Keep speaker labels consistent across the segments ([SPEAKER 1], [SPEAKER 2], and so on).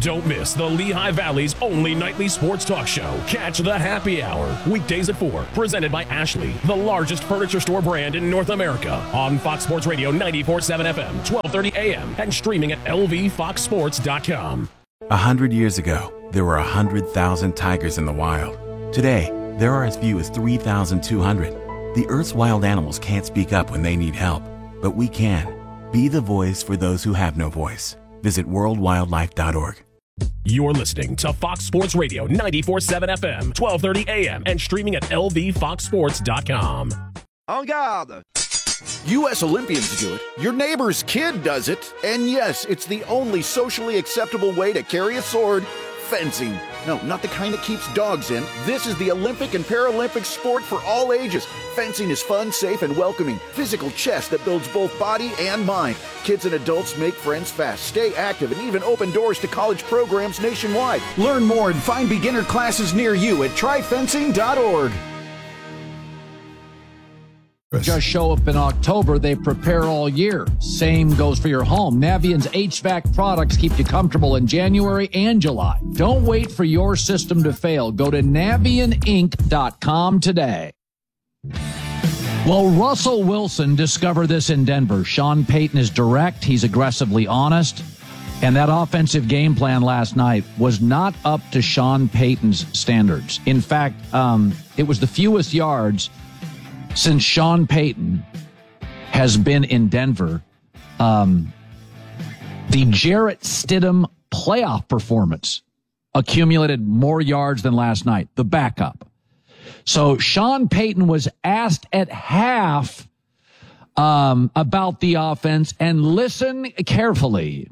[SPEAKER 1] Don't miss the Lehigh Valley's only nightly sports talk show. Catch the Happy Hour, weekdays at 4, presented by Ashley, the largest furniture store brand in North America, on Fox Sports Radio 94.7 FM, 1230 AM, and streaming at lvfoxsports.com.
[SPEAKER 2] 100 years ago, there were 100,000 tigers in the wild. Today, there are as few as 3,200. The Earth's wild animals can't speak up when they need help, but we can. Be the voice for those who have no voice. Visit worldwildlife.org.
[SPEAKER 1] You're listening to Fox Sports Radio 94.7 FM, 1230 AM, and streaming at lvfoxsports.com.
[SPEAKER 3] En garde! U.S. Olympians do it, your neighbor's kid does it, and yes, it's the only socially acceptable way to carry a sword, fencing. No, not the kind that keeps dogs in. This is the Olympic and Paralympic sport for all ages. Fencing is fun, safe, and welcoming. Physical chess that builds both body and mind. Kids and adults make friends fast, stay active, and even open doors to college programs nationwide. Learn more and find beginner classes near you at tryfencing.org.
[SPEAKER 4] Just show up in October, they prepare all year. Same goes for your home. Navient's HVAC products keep you comfortable in January and July. Don't wait for your system to fail. Go to NavientInc.com today. Well, Russell Wilson discovered this in Denver. Sean Payton is direct. He's aggressively honest. And that offensive game plan last night was not up to Sean Payton's standards. In fact, it was the fewest yards since Sean Payton has been in Denver. The Jarrett Stidham playoff performance accumulated more yards than last night, the backup. So Sean Payton was asked at half about the offense, and listen carefully.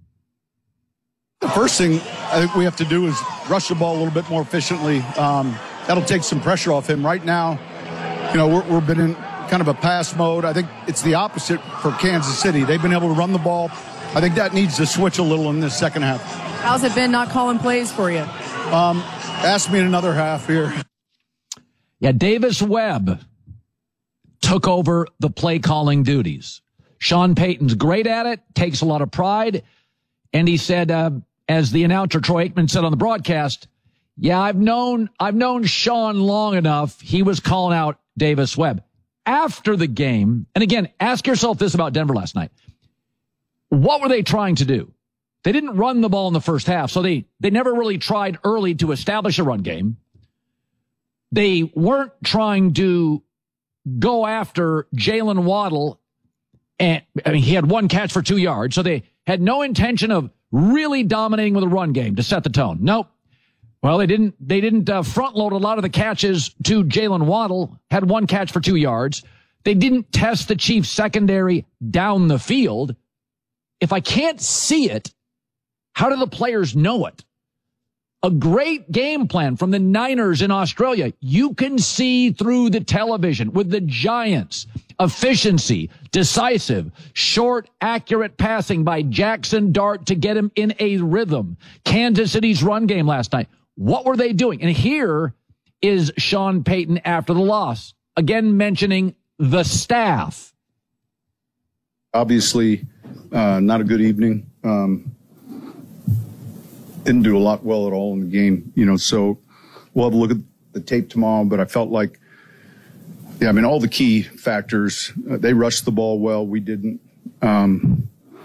[SPEAKER 5] The first thing I think we have to do is rush the ball a little bit more efficiently. That'll take some pressure off him. Right now, you know, we've been in kind of a pass mode. I think it's the opposite for Kansas City. They've been able to run the ball. I think that needs to switch a little in this second half.
[SPEAKER 6] How's it been not calling plays for you?
[SPEAKER 5] Ask me in another half here.
[SPEAKER 4] Yeah, Davis Webb took over the play calling duties. Sean Payton's great at it, takes a lot of pride. And he said, as the announcer Troy Aikman said on the broadcast, yeah, I've known Sean long enough. He was calling out Davis Webb after the game. And again, ask yourself this about Denver last night. What were they trying to do? They didn't run the ball in the first half, so they never really tried early to establish a run game. They weren't trying to go after Jalen Waddle. And I mean, he had one catch for 2 yards, so they had no intention of really dominating with a run game to set the tone. Nope. Well, they didn't front load a lot of the catches to Jalen Waddle, had one catch for 2 yards. They didn't test the Chiefs secondary down the field. If I can't see it, how do the players know it? A great game plan from the Niners in Australia. You can see through the television with the Giants. Efficiency, decisive, short, accurate passing by Jackson Dart to get him in a rhythm. Kansas City's run game last night. What were they doing? And here is Sean Payton after the loss, again mentioning the staff.
[SPEAKER 5] Obviously, not a good evening. Didn't do a lot well at all in the game, you know, so we'll have a look at the tape tomorrow, but I felt like, yeah, I mean, all the key factors, they rushed the ball well. We didn't. You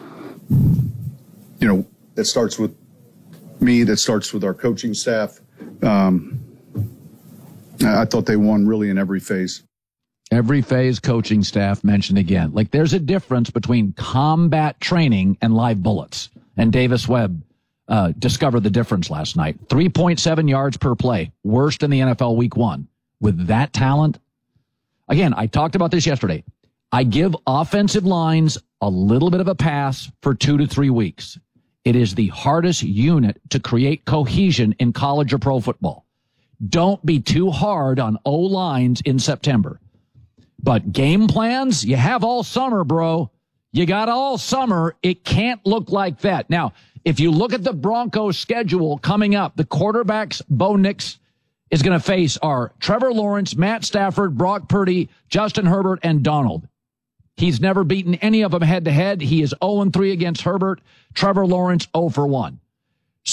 [SPEAKER 5] know, that starts with me. That starts with our coaching staff. I thought they won really in every phase.
[SPEAKER 4] Every phase coaching staff mentioned again. Like, there's a difference between combat training and live bullets. And Davis Webb discovered the difference last night. 3.7 yards per play, worst in the NFL week 1. With that talent, again, I talked about this yesterday. I give offensive lines a little bit of a pass for 2 to 3 weeks. It is the hardest unit to create cohesion in college or pro football. Don't be too hard on O-lines in September. But game plans, you have all summer, bro. You got all summer. It can't look like that. Now, if you look at the Broncos schedule coming up, the quarterbacks Bo Nix is going to face are Trevor Lawrence, Matt Stafford, Brock Purdy, Justin Herbert, and Donald. He's never beaten any of them head-to-head. He is 0-3 against Herbert. Trevor Lawrence 0-1.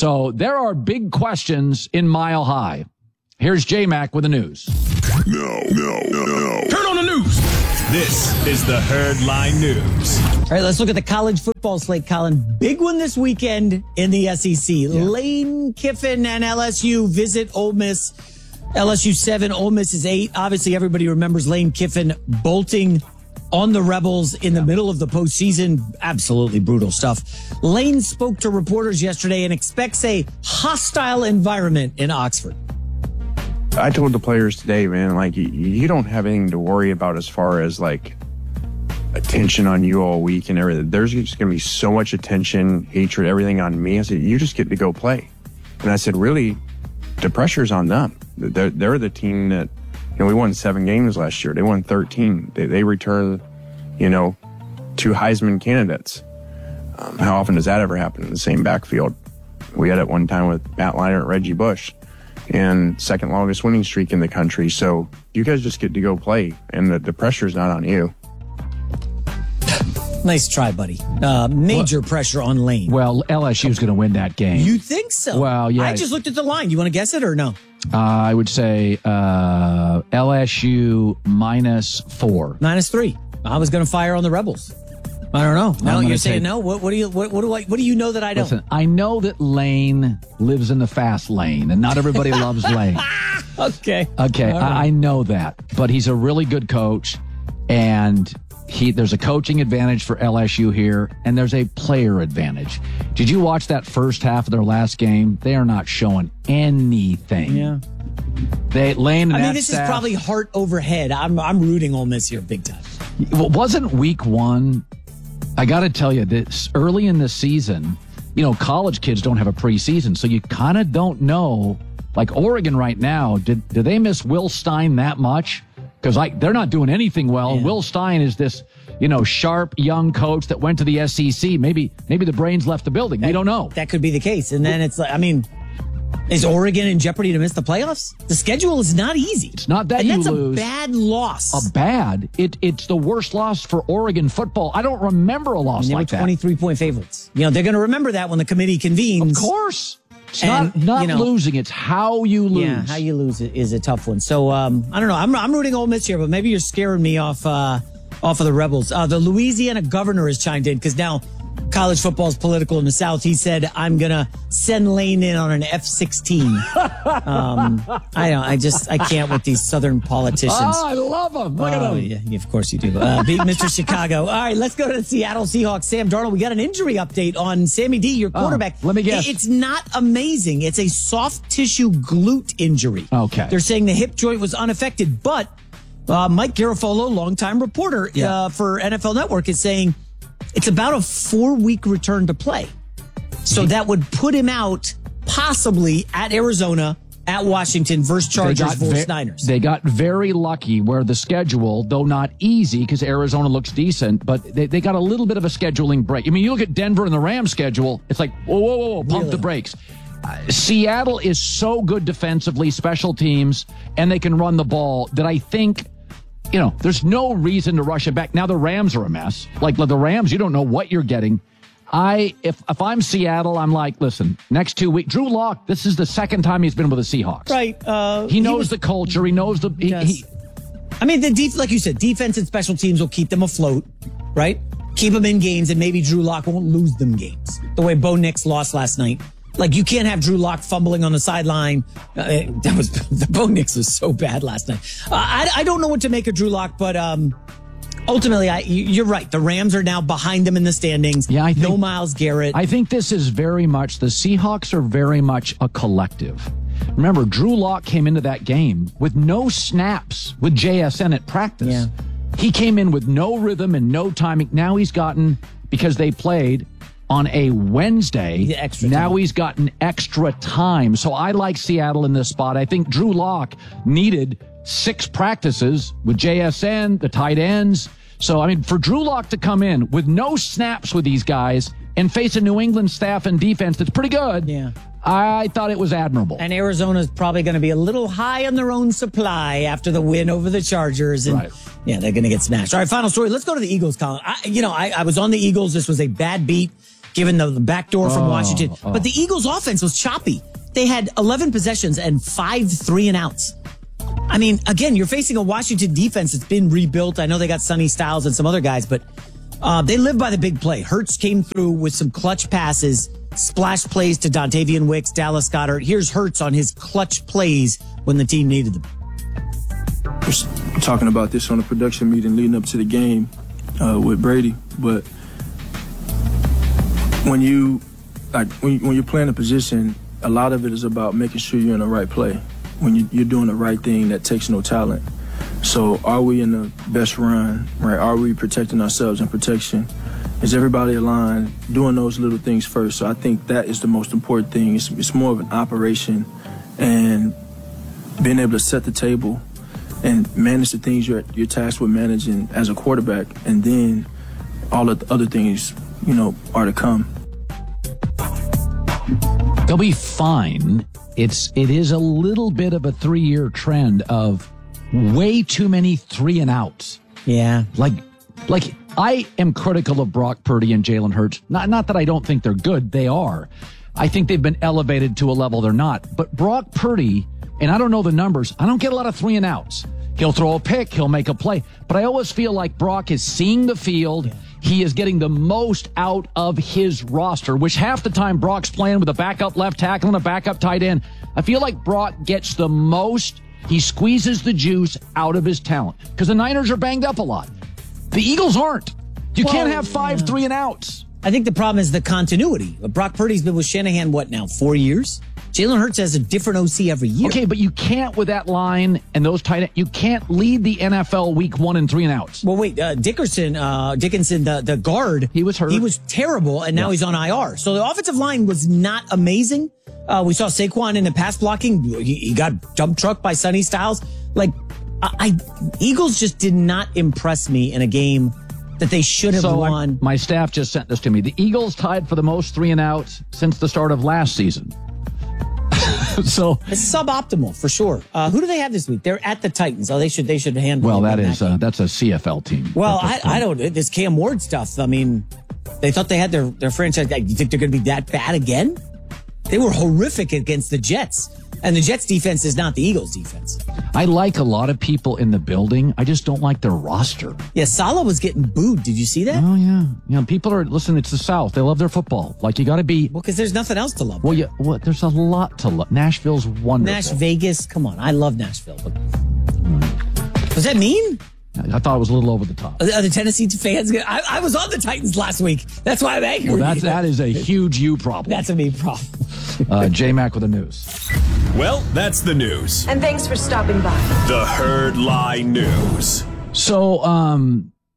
[SPEAKER 4] So there are big questions in Mile High. Here's J-Mac with the news.
[SPEAKER 7] No.
[SPEAKER 1] Turn on the news.
[SPEAKER 7] This is the Herdline News.
[SPEAKER 8] All right, let's look at the college football slate, Colin. Big one this weekend in the SEC. Yeah. Lane Kiffin and LSU visit Ole Miss. LSU 7, Ole Miss is 8. Obviously, everybody remembers Lane Kiffin bolting on the Rebels in the middle of the postseason. Absolutely brutal stuff. Lane spoke to reporters yesterday and expects a hostile environment in Oxford.
[SPEAKER 9] I told the players today, man, like, you don't have anything to worry about as far as, like, attention on you all week and everything. There's just going to be so much attention, hatred, everything on me. I said, you just get to go play. And I said, really, the pressure's on them. They're the team that, we won 7 games last year. They won 13. They returned, 2 Heisman candidates. How often does that ever happen in the same backfield? We had it one time with Matt Leinart and Reggie Bush, and second longest winning streak in the country. So you guys just get to go play, and the pressure's not on you.
[SPEAKER 8] Nice try, buddy. Major pressure on Lane.
[SPEAKER 4] Well, LSU's going to win that game.
[SPEAKER 8] You think so?
[SPEAKER 4] Well, yeah.
[SPEAKER 8] I just looked at the line. You want to guess it or no?
[SPEAKER 4] I would say LSU -4.
[SPEAKER 8] -3. I was going to fire on the Rebels. I don't know. No, you're saying no. What do you know that I don't?
[SPEAKER 4] Listen, I know that Lane lives in the fast lane, and not everybody loves Lane.
[SPEAKER 8] Okay.
[SPEAKER 4] I know that, but he's a really good coach, and there's a coaching advantage for LSU here, and there's a player advantage. Did you watch that first half of their last game? They are not showing anything.
[SPEAKER 8] Yeah.
[SPEAKER 4] Lane and
[SPEAKER 8] this is probably heart over head. I'm rooting Ole Miss here big time.
[SPEAKER 4] Wasn't week 1? I got to tell you, this early in the season, college kids don't have a preseason, so you kind of don't know. Like Oregon right now, did they miss Will Stein that much? Because they're not doing anything well. Yeah. Will Stein is this, sharp young coach that went to the SEC. Maybe the brains left the building. We don't know.
[SPEAKER 8] That could be the case. And then it's like, is Oregon in jeopardy to miss the playoffs? The schedule is not easy.
[SPEAKER 4] It's not that you lose.
[SPEAKER 8] And that's a bad loss.
[SPEAKER 4] It's the worst loss for Oregon football. I don't remember a loss like that.
[SPEAKER 8] 23-point favorites. They're going to remember that when the committee convenes.
[SPEAKER 4] Of course. It's not losing. It's how you lose.
[SPEAKER 8] Yeah, how you lose is a tough one. So, I don't know. I'm rooting Ole Miss here, but maybe you're scaring me off of the Rebels. The Louisiana governor has chimed in because now college football is political in the South. He said, I'm going to send Lane in on an F-16. I can't with these Southern politicians.
[SPEAKER 4] Oh, I love them. Look at them.
[SPEAKER 8] Yeah, of course you do. Beat Mr. Chicago. All right, let's go to the Seattle Seahawks. Sam Darnold, we got an injury update on Sammy D, your quarterback.
[SPEAKER 4] Let me guess.
[SPEAKER 8] It's not amazing. It's a soft tissue glute injury.
[SPEAKER 4] Okay.
[SPEAKER 8] They're saying the hip joint was unaffected, but Mike Garafolo, longtime reporter for NFL Network, is saying it's about a 4-week return to play. So that would put him out possibly at Arizona, at Washington versus Chargers versus Niners.
[SPEAKER 4] They got very lucky where the schedule, though not easy because Arizona looks decent, but they got a little bit of a scheduling break. You look at Denver and the Rams schedule, it's like, whoa, pump the brakes. Seattle is so good defensively, special teams, and they can run the ball that I think there's no reason to rush it back. Now the Rams are a mess. Like the Rams, you don't know what you're getting. If I'm Seattle, I'm like, listen, next 2 weeks, Drew Lock, this is the second time he's been with the Seahawks.
[SPEAKER 8] Right.
[SPEAKER 4] He knows the culture. He knows like
[SPEAKER 8] you said, defense and special teams will keep them afloat, right? Keep them in games, and maybe Drew Lock won't lose them games. The way Bo Nix lost last night. Like, you can't have Drew Lock fumbling on the sideline. The Bo Nix was so bad last night. I don't know what to make of Drew Lock, but ultimately, you're right. The Rams are now behind them in the standings.
[SPEAKER 4] Yeah, I think,
[SPEAKER 8] no Myles Garrett.
[SPEAKER 4] I think this is very much, the Seahawks are very much a collective. Remember, Drew Lock came into that game with no snaps with JSN at practice.
[SPEAKER 8] Yeah.
[SPEAKER 4] He came in with no rhythm and no timing. Now he's gotten, because they played on a Wednesday, he's gotten extra time. So I like Seattle in this spot. I think Drew Lock needed 6 practices with JSN, the tight ends. So, for Drew Lock to come in with no snaps with these guys and face a New England staff and defense that's pretty good, I thought it was admirable.
[SPEAKER 8] And Arizona's probably going to be a little high on their own supply after the win over the Chargers. And they're going to get smashed. All right, final story. Let's go to the Eagles, Colin. I was on the Eagles. This was a bad beat. given the backdoor from Washington. But the Eagles' offense was choppy. They had 11 possessions and 5 3-and-outs. I mean, again, you're facing a Washington defense that's been rebuilt. I know they got Sonny Styles and some other guys, but they live by the big play. Hurts came through with some clutch passes, splash plays to Dontavian Wicks, Dallas Goedert. Here's Hurts on his clutch plays when the team needed them.
[SPEAKER 10] We're talking about this on a production meeting leading up to the game with Brady, but when you're playing a position, a lot of it is about making sure you're in the right play. When you're doing the right thing, that takes no talent. So are we in the best run, right? Are we protecting ourselves in protection? Is everybody aligned, doing those little things first? So I think that is the most important thing. It's more of an operation and being able to set the table and manage the things you're tasked with managing as a quarterback. And then all of the other things, are to come.
[SPEAKER 4] They'll be fine. It is a little bit of a 3-year trend of way too many 3-and-outs.
[SPEAKER 8] Yeah.
[SPEAKER 4] Like I am critical of Brock Purdy and Jalen Hurts. Not that I don't think they're good. They are. I think they've been elevated to a level they're not. But Brock Purdy, and I don't know the numbers, I don't get a lot of 3-and-outs. He'll throw a pick. He'll make a play. But I always feel like Brock is seeing the field. He is getting the most out of his roster, which half the time Brock's playing with a backup left tackle and a backup tight end. I feel like Brock gets the most. He squeezes the juice out of his talent because the Niners are banged up a lot. The Eagles aren't. You can't have 5 3-and-outs.
[SPEAKER 8] I think the problem is the continuity. Brock Purdy's been with Shanahan, 4 years? Jalen Hurts has a different OC every year.
[SPEAKER 4] Okay, but you can't with that line and those tight ends. You can't lead the NFL week 1 in 3-and-outs.
[SPEAKER 8] Well, wait, Dickinson, the guard.
[SPEAKER 4] He was hurt.
[SPEAKER 8] He was terrible, and now he's on IR. So the offensive line was not amazing. We saw Saquon in the pass blocking. He got dump trucked by Sonny Styles. Eagles just did not impress me in a game that they should have won.
[SPEAKER 4] My staff just sent this to me. The Eagles tied for the most 3-and-outs since the start of last season. So
[SPEAKER 8] it's suboptimal for sure. Who do they have this week? They're at the Titans. Oh, they should handle.
[SPEAKER 4] Well, that's a CFL team.
[SPEAKER 8] Well, I don't. This Cam Ward stuff. I mean, they thought they had their franchise. You think they're going to be that bad again? They were horrific against the Jets. And the Jets defense is not the Eagles defense. I like a lot of people in the building. I just don't like their roster. Yeah, Saleh was getting booed. Did you see that? Oh, yeah. Yeah, people are, listen, it's the South. They love their football. Like, you got to be. Well, because there's nothing else to love. Well, yeah, there's a lot to love. Nashville's wonderful. Vegas, come on. I love Nashville. But does that mean? I thought it was a little over the top. Are the Tennessee fans? I was on the Titans last week. That's why I'm angry. Well, that is a huge you problem. That's a me problem. J-Mac with the news.
[SPEAKER 7] Well, that's the news.
[SPEAKER 11] And thanks for stopping by.
[SPEAKER 7] The Herd Lie News.
[SPEAKER 4] So,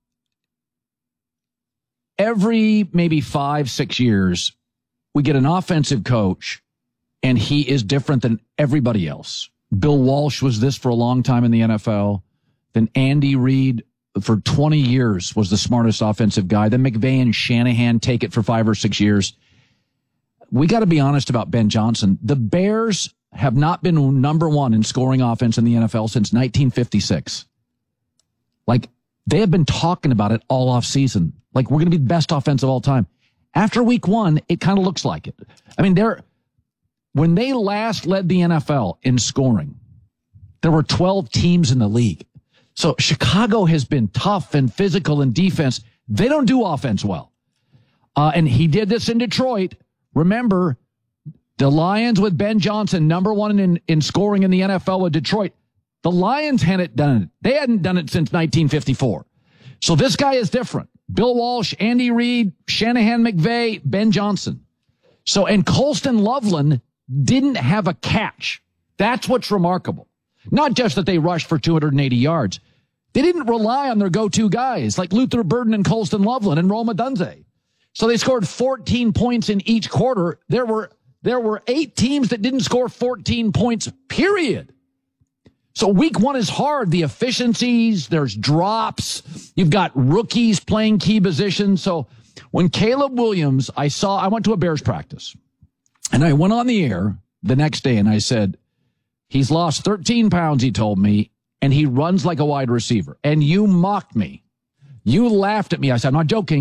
[SPEAKER 4] every maybe 5-6 years, we get an offensive coach, and he is different than everybody else. Bill Walsh was this for a long time in the NFL. Then Andy Reid for 20 years was the smartest offensive guy. Then McVay and Shanahan take it for 5 or 6 years. We got to be honest about Ben Johnson. The Bears have not been number one in scoring offense in the NFL since 1956. Like, they have been talking about it all off season. Like, we're going to be the best offense of all time. After week 1, it kind of looks like it. I mean, when they last led the NFL in scoring, there were 12 teams in the league. So Chicago has been tough and physical in defense. They don't do offense well. And he did this in Detroit. Remember, the Lions with Ben Johnson, number one in scoring in the NFL with Detroit. The Lions hadn't done it. They hadn't done it since 1954. So this guy is different. Bill Walsh, Andy Reid, Shanahan, McVay, Ben Johnson. So, and Colston Loveland didn't have a catch. That's what's remarkable. Not just that they rushed for 280 yards. They didn't rely on their go-to guys like Luther Burden and Colston Loveland and Rome Odunze. So they scored 14 points in each quarter. There were 8 teams that didn't score 14 points, period. So week 1 is hard. The efficiencies, there's drops. You've got rookies playing key positions. So when Caleb Williams, I went to a Bears practice, and I went on the air the next day and I said, he's lost 13 pounds, he told me, and he runs like a wide receiver. And you mocked me. You laughed at me. I said, I'm not joking.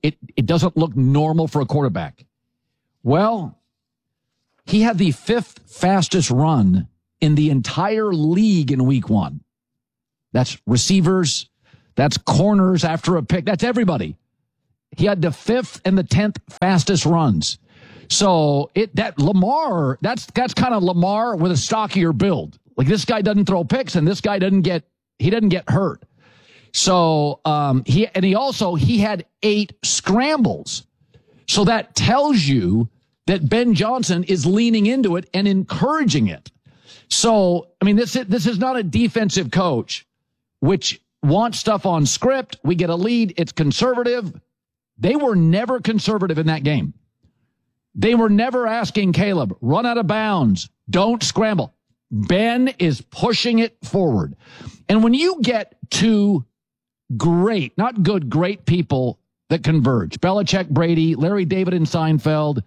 [SPEAKER 4] it doesn't look normal for a quarterback. Well, he had the 5th fastest run in the entire league in week 1. That's receivers. That's corners after a pick. That's everybody. He had the 5th and the 10th fastest runs. So Lamar, that's kind of Lamar with a stockier build. Like, this guy doesn't throw picks, and this guy doesn't get hurt. So he had 8 scrambles. So that tells you that Ben Johnson is leaning into it and encouraging it. So, I mean, this is not a defensive coach which wants stuff on script. We get a lead. It's conservative. They were never conservative in that game. They were never asking Caleb, run out of bounds, don't scramble. Ben is pushing it forward. And when you get 2 great, not good, great people that converge, Belichick, Brady, Larry David and Seinfeld,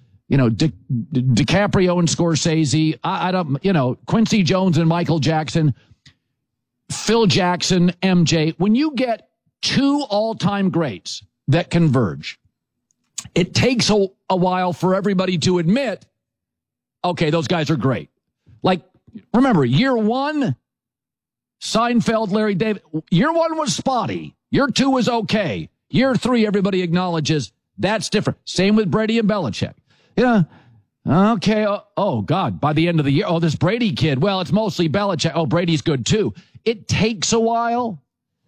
[SPEAKER 4] DiCaprio and Scorsese, Quincy Jones and Michael Jackson, Phil Jackson, MJ. When you get 2 all-time greats that converge, it takes a while for everybody to admit, okay, those guys are great. Like, remember, year 1, Seinfeld, Larry David, year 1 was spotty. Year 2 was okay. Year 3, everybody acknowledges that's different. Same with Brady and Belichick. Yeah. Okay. Oh, God. By the end of the year, this Brady kid, well, it's mostly Belichick. Oh, Brady's good too. It takes a while,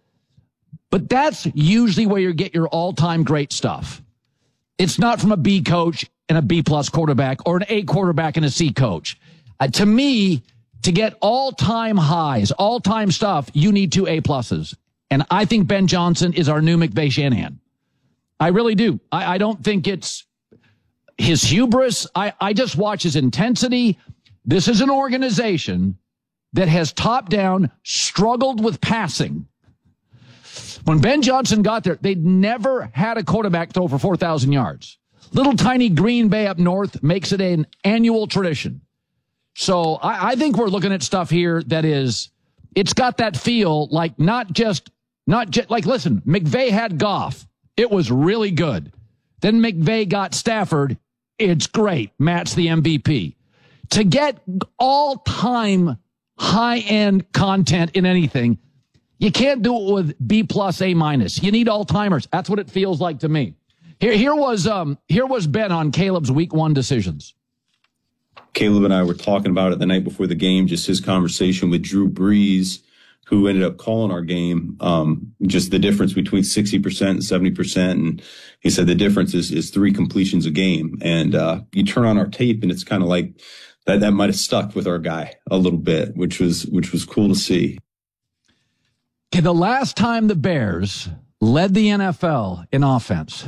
[SPEAKER 4] but that's usually where you get your all-time great stuff. It's not from a B coach and a B-plus quarterback or an A quarterback and a C coach. To me, to get all-time highs, all-time stuff, you need 2 A-pluses. And I think Ben Johnson is our new McVay Shanahan. I really do. I don't think it's his hubris. I just watch his intensity. This is an organization that has top-down struggled with passing. When Ben Johnson got there, they'd never had a quarterback throw for 4,000 yards. Little tiny Green Bay up north makes it an annual tradition. So I think we're looking at stuff here that is, it's got that feel like not just like, listen, McVay had Goff. It was really good. Then McVay got Stafford. It's great. Matt's the MVP. To get all-time high-end content in anything, you can't do it with B+, A-. You need all-timers. That's what it feels like to me. Here was Ben on Caleb's week 1 decisions.
[SPEAKER 11] Caleb and I were talking about it the night before the game, just his conversation with Drew Brees, who ended up calling our game, just the difference between 60% and 70%. And he said the difference is 3 completions a game. And you turn on our tape and it's kind of like that might have stuck with our guy a little bit, which was cool to see.
[SPEAKER 4] Okay, the last time the Bears led the NFL in offense,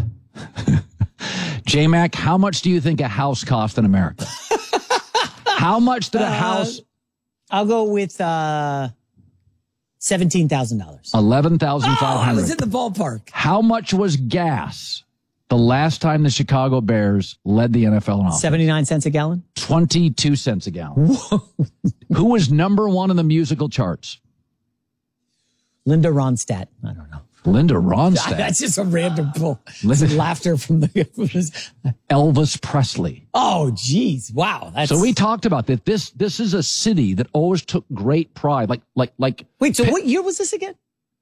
[SPEAKER 4] J-Mac, how much do you think a house cost in America? How much did a house?
[SPEAKER 8] I'll go with $17,000.
[SPEAKER 4] $11,500.
[SPEAKER 8] I was in the ballpark.
[SPEAKER 4] How much was gas the last time the Chicago Bears led the NFL in offense?
[SPEAKER 8] 79 cents a gallon?
[SPEAKER 4] 22 cents a gallon. Whoa. Who was number 1 in the musical charts?
[SPEAKER 8] Linda Ronstadt. I don't know.
[SPEAKER 4] Linda Ronstadt.
[SPEAKER 8] That's just a random pull. Laughter from the
[SPEAKER 4] Elvis Presley.
[SPEAKER 8] Oh, geez. Wow.
[SPEAKER 4] So we talked about that. This is a city that always took great pride. Like. Wait,
[SPEAKER 8] so what year was this again?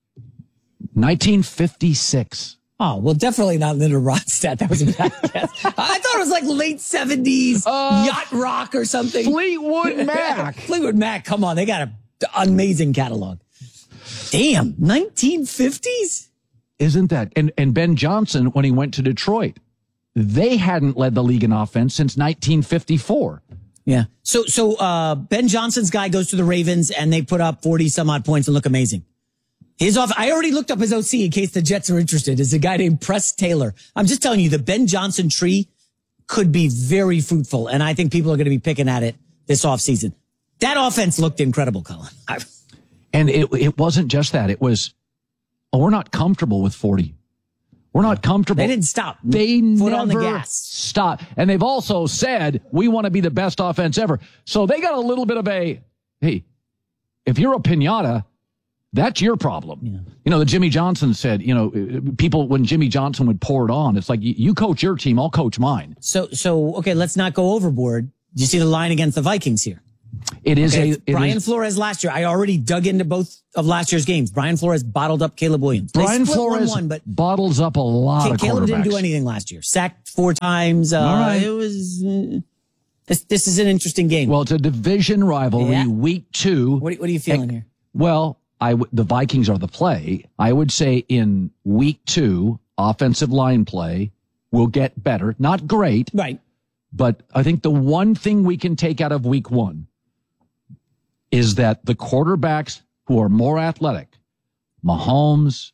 [SPEAKER 4] 1956.
[SPEAKER 8] Oh, well, definitely not Linda Ronstadt. That was a bad guess. I thought it was like late 70s, yacht rock or something.
[SPEAKER 4] Fleetwood Mac.
[SPEAKER 8] Fleetwood Mac. Come on. They got an amazing catalog. Damn, 1950s?
[SPEAKER 4] Isn't that? And Ben Johnson, when he went to Detroit, they hadn't led the league in offense since 1954.
[SPEAKER 8] Yeah. So Ben Johnson's guy goes to the Ravens and they put up 40 some odd points and look amazing. I already looked up his OC in case the Jets are interested. It's a guy named Press Taylor. I'm just telling you, the Ben Johnson tree could be very fruitful. And I think people are going to be picking at it this offseason. That offense looked incredible, Colin.
[SPEAKER 4] And it wasn't just that. It was, we're not comfortable with 40. We're not comfortable.
[SPEAKER 8] They didn't stop.
[SPEAKER 4] They
[SPEAKER 8] Foot
[SPEAKER 4] never
[SPEAKER 8] on the gas.
[SPEAKER 4] stop. And they've also said, we want to be the best offense ever. So they got a little bit of a, hey, if you're a piñata, That's your problem. Yeah. You know, the Jimmy Johnson said, you know, people, when Jimmy Johnson would pour it on, it's like, you coach your team, I'll coach mine.
[SPEAKER 8] So okay, let's not go overboard. Do you see the line against the Vikings here?
[SPEAKER 4] It is
[SPEAKER 8] Brian Flores last year. I already dug into both of last year's games. Brian Flores bottled up Caleb Williams.
[SPEAKER 4] Brian Flores but bottles up a lot of
[SPEAKER 8] Caleb didn't do anything last year. Sacked 4 times.
[SPEAKER 4] All right.
[SPEAKER 8] It was... This is an interesting game.
[SPEAKER 4] Well, it's a division rivalry, week 2.
[SPEAKER 8] What are you feeling here?
[SPEAKER 4] Well, the Vikings are the play. I would say in week 2, offensive line play will get better. Not great.
[SPEAKER 8] Right.
[SPEAKER 4] But I think the one thing we can take out of week 1 is that the quarterbacks who are more athletic, Mahomes,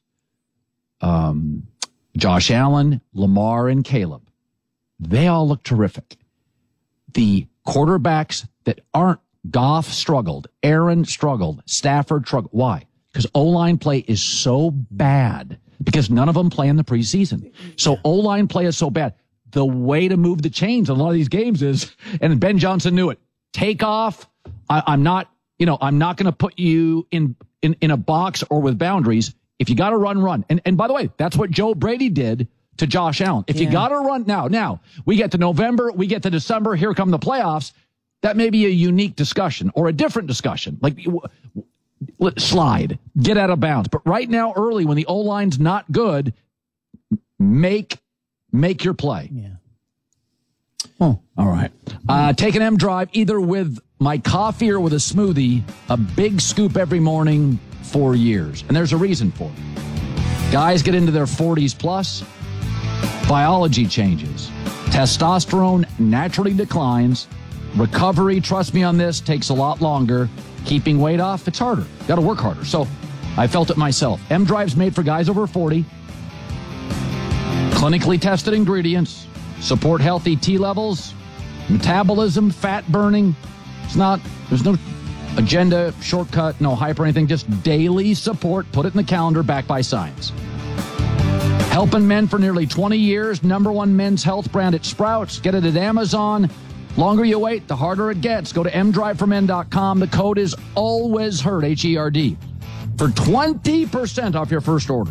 [SPEAKER 4] Josh Allen, Lamar, and Caleb, they all look terrific. The quarterbacks that aren't, Goff struggled, Aaron struggled, Stafford struggled. Why? Because O-line play is so bad because none of them play in the preseason. So O-line play is so bad. The way to move the chains in a lot of these games is, and Ben Johnson knew it, take off. I'm not going to put you in a box or with boundaries. If you got to run. And by the way, that's what Joe Brady did to Josh Allen. If you got to run now we get to November, we get to December, here come the playoffs. That may be a unique discussion or a different discussion. Like, slide, get out of bounds. But right now, early, when the O-line's not good, make your play.
[SPEAKER 8] Yeah.
[SPEAKER 4] Oh, all right. Take an M Drive either with my coffee or with a smoothie, a big scoop every morning for years. And there's a reason for it. Guys get into their 40s plus, biology changes. Testosterone naturally declines. Recovery, trust me on this, takes a lot longer. Keeping weight off, it's harder. Got to work harder. So I felt it myself. M Drive's made for guys over 40. Clinically tested ingredients. Support healthy T levels, metabolism, fat burning. There's no agenda, shortcut, no hype or anything. Just daily support. Put it in the calendar, backed by science. Helping men for nearly 20 years. #1 men's health brand at Sprouts. Get it at Amazon. Longer you wait, the harder it gets. Go to mdriveformen.com. The code is always HERD, HERD, for 20% off your first order.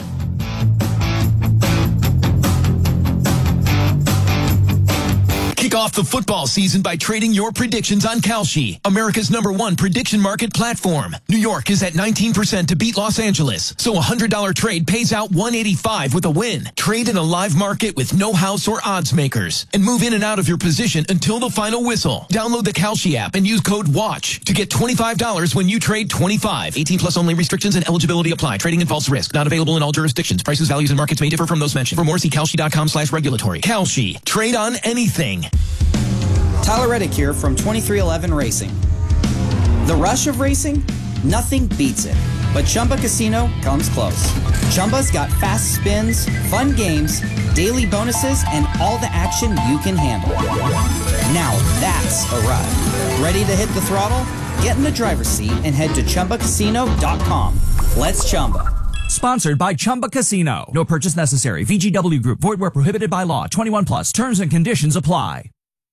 [SPEAKER 12] Kick off the football season by trading your predictions on Kalshi, America's #1 prediction market platform. New York is at 19% to beat Los Angeles, so a $100 trade pays out $185 with a win. Trade in a live market with no house or odds makers, and move in and out of your position until the final whistle. Download the Kalshi app and use code WATCH to get $25 when you trade 25. 18 plus only. Restrictions and eligibility apply. Trading involves risk. Not available in all jurisdictions. Prices, values, and markets may differ from those mentioned. For more, see Kalshi.com/regulatory. Kalshi. Trade on anything.
[SPEAKER 13] Tyler Reddick here from 2311 Racing. The rush of racing? Nothing beats it. But Chumba Casino comes close. Chumba's got fast spins, fun games, daily bonuses, and all the action you can handle. Now that's a ride. Ready to hit the throttle? Get in the driver's seat and head to ChumbaCasino.com. Let's Chumba.
[SPEAKER 14] Sponsored by Chumba Casino. No purchase necessary. VGW Group. Void where prohibited by law. 21 plus. Terms and conditions apply.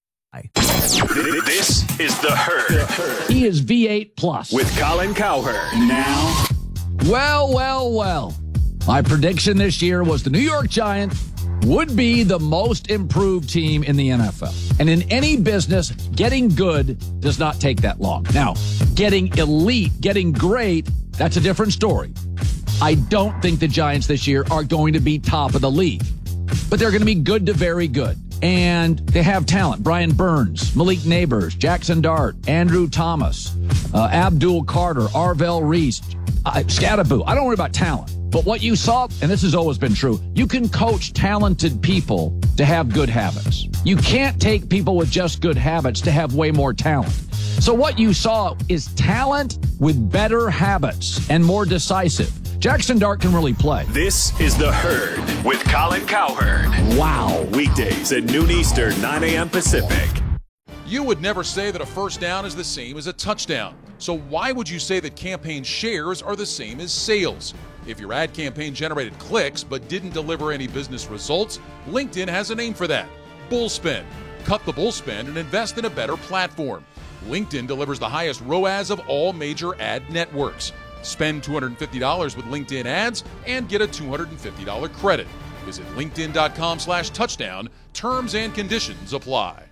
[SPEAKER 7] This is The Herd.
[SPEAKER 4] He is V8 plus.
[SPEAKER 7] With Colin Cowherd. Now.
[SPEAKER 4] Well. My prediction this year was the New York Giants would be the most improved team in the NFL. And in any business, getting good does not take that long. Now, getting elite, getting great, that's a different story. I don't think the Giants this year are going to be top of the league, but they're going to be good to very good. And they have talent. Brian Burns, Malik Neighbors, Jackson Dart, Andrew Thomas, Abdul Carter, Arvell Reese, Scattaboo. I don't worry about talent. But what you saw, and this has always been true, you can coach talented people to have good habits. You can't take people with just good habits to have way more talent. So what you saw is talent with better habits and more decisive. Jackson Dart can really play.
[SPEAKER 7] This is The Herd with Colin Cowherd.
[SPEAKER 4] Wow.
[SPEAKER 7] Weekdays at noon Eastern, 9 a.m. Pacific.
[SPEAKER 15] You would never say that a first down is the same as a touchdown. So why would you say that campaign shares are the same as sales? If your ad campaign generated clicks but didn't deliver any business results, LinkedIn has a name for that. Bullspend. Cut the bullspend and invest in a better platform. LinkedIn delivers the highest ROAS of all major ad networks. Spend $250 with LinkedIn ads and get a $250 credit. Visit linkedin.com/touchdown. Terms and conditions apply.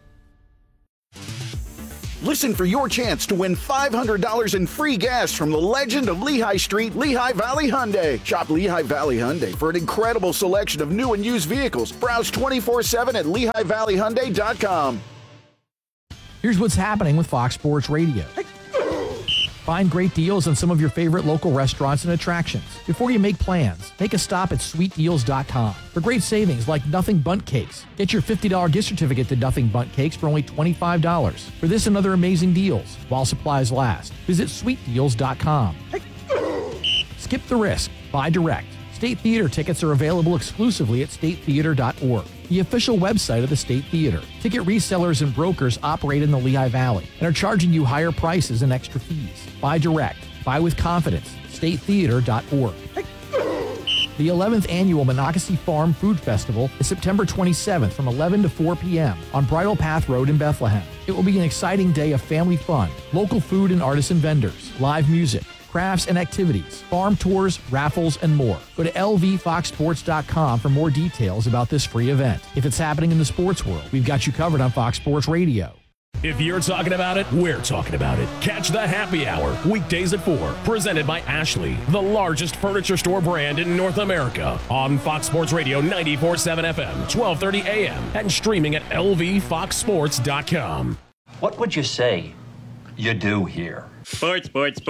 [SPEAKER 3] Listen for your chance to win $500 in free gas from the legend of Lehigh Street, Lehigh Valley Hyundai. Shop Lehigh Valley Hyundai for an incredible selection of new and used vehicles. Browse 24/7 at LehighValleyHyundai.com.
[SPEAKER 16] Here's what's happening with Fox Sports Radio. Find great deals on some of your favorite local restaurants and attractions. Before you make plans, make a stop at sweetdeals.com for great savings like Nothing Bundt Cakes. Get your $50 gift certificate to Nothing Bundt Cakes for only $25. For this and other amazing deals, while supplies last, visit sweetdeals.com. Skip the risk. Buy direct. State Theater tickets are available exclusively at statetheater.org, the official website of the State Theater. Ticket resellers and brokers operate in the Lehigh Valley and are charging you higher prices and extra fees. Buy direct. Buy with confidence. statetheater.org. The 11th Annual Monocacy Farm Food Festival is September 27th from 11 to 4 p.m. on Bridle Path Road in Bethlehem. It will be an exciting day of family fun, local food and artisan vendors, live music, crafts and activities, farm tours, raffles, and more. Go to lvfoxsports.com for more details about this free event. If it's happening in the sports world, we've got you covered on Fox Sports Radio.
[SPEAKER 1] If you're talking about it, we're talking about it. Catch the Happy Hour, weekdays at 4, presented by Ashley, the largest furniture store brand in North America, on Fox Sports Radio 94.7 FM, 1230 AM, and streaming at lvfoxsports.com.
[SPEAKER 17] What would you say you do here? Sports.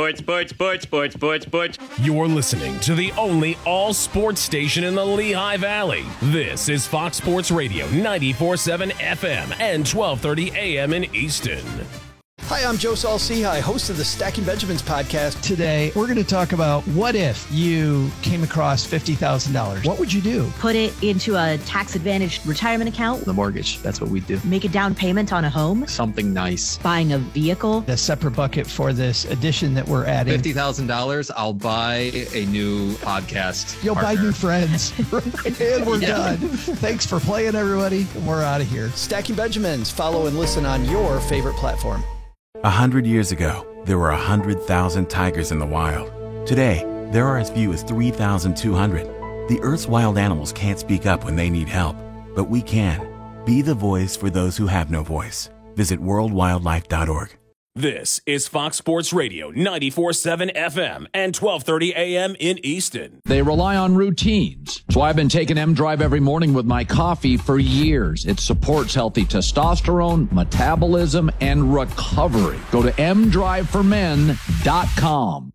[SPEAKER 1] You're listening to the only all-sports station in the Lehigh Valley. This is Fox Sports Radio 94.7 FM and 1230 AM in Easton.
[SPEAKER 18] Hi, I'm Joe Saul-Sehy, host of the Stacking Benjamins podcast.
[SPEAKER 19] Today, we're going to talk about what if you came across $50,000. What would you do?
[SPEAKER 20] Put it into a tax-advantaged retirement account.
[SPEAKER 21] The mortgage, that's what we do.
[SPEAKER 20] Make a down payment on a home.
[SPEAKER 21] Something nice.
[SPEAKER 20] Buying a vehicle.
[SPEAKER 19] A separate bucket for this addition that we're adding.
[SPEAKER 21] $50,000, I'll buy a new podcast.
[SPEAKER 19] You'll buy new friends. And we're done. Thanks for playing, everybody. And we're out of here.
[SPEAKER 18] Stacking Benjamins. Follow and listen on your favorite platform.
[SPEAKER 2] 100 years ago, there were 100,000 tigers in the wild. Today, there are as few as 3,200. The Earth's wild animals can't speak up when they need help, but we can. Be the voice for those who have no voice. Visit worldwildlife.org.
[SPEAKER 1] This is Fox Sports Radio 94.7 FM and 1230 AM in Easton.
[SPEAKER 4] They rely on routines. So I've been taking M-Drive every morning with my coffee for years. It supports healthy testosterone, metabolism, and recovery. Go to mdriveformen.com.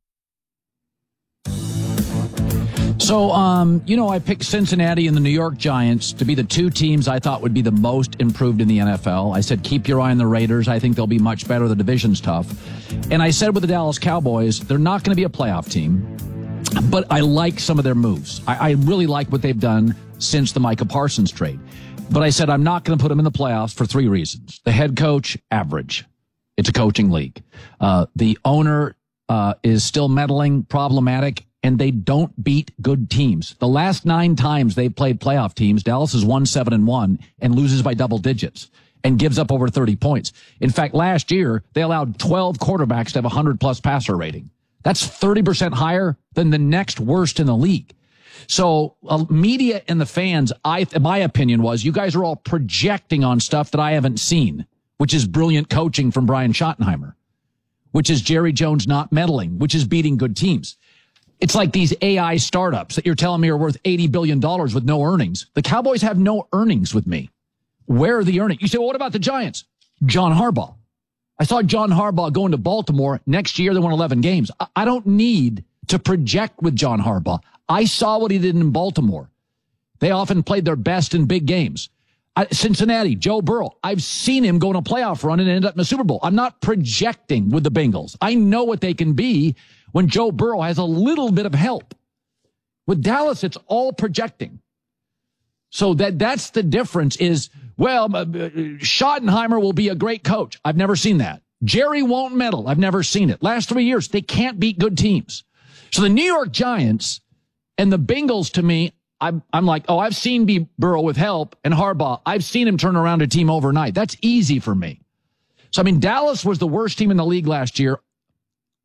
[SPEAKER 4] So, I picked Cincinnati and the New York Giants to be the two teams I thought would be the most improved in the NFL. I said, keep your eye on the Raiders. I think they'll be much better. The division's tough. And I said with the Dallas Cowboys, they're not going to be a playoff team, but I like some of their moves. I really like what they've done since the Micah Parsons trade. But I said, I'm not going to put them in the playoffs for 3 reasons. The head coach, average. It's a coaching league. The owner is still meddling, problematic, and they don't beat good teams. The last 9 times they've played playoff teams, Dallas has won 7-1 and loses by double digits and gives up over 30 points. In fact, last year, they allowed 12 quarterbacks to have a 100-plus passer rating. That's 30% higher than the next worst in the league. So media and the fans, my opinion was, you guys are all projecting on stuff that I haven't seen, which is brilliant coaching from Brian Schottenheimer, which is Jerry Jones not meddling, which is beating good teams. It's like these AI startups that you're telling me are worth $80 billion with no earnings. The Cowboys have no earnings with me. Where are the earnings? You say, well, what about the Giants? John Harbaugh. I saw John Harbaugh going to Baltimore. Next year, they won 11 games. I don't need to project with John Harbaugh. I saw what he did in Baltimore. They often played their best in big games. Cincinnati, Joe Burrow. I've seen him go on a playoff run and end up in the Super Bowl. I'm not projecting with the Bengals. I know what they can be when Joe Burrow has a little bit of help. With Dallas, it's all projecting. So that's the difference is, well, Schottenheimer will be a great coach. I've never seen that. Jerry won't meddle. I've never seen it. Last 3 years, they can't beat good teams. So the New York Giants and the Bengals, to me, I'm like, oh, I've seen Burrow with help, and Harbaugh, I've seen him turn around a team overnight. That's easy for me. So, Dallas was the worst team in the league last year.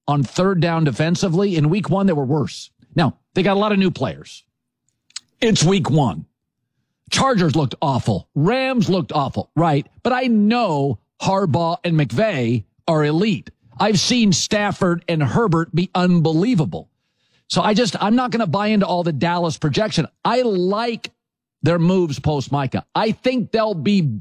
[SPEAKER 4] on third down defensively. In week 1, they were worse. Now, they got a lot of new players. It's week 1. Chargers looked awful. Rams looked awful, right? But I know Harbaugh and McVay are elite. I've seen Stafford and Herbert be unbelievable. So I'm not going to buy into all the Dallas projection. I like their moves post Micah. I think they'll be